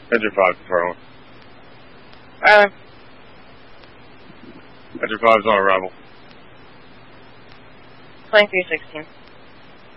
Edger 5 to Farland. Riley. Edger 5's on arrival. Flight 316.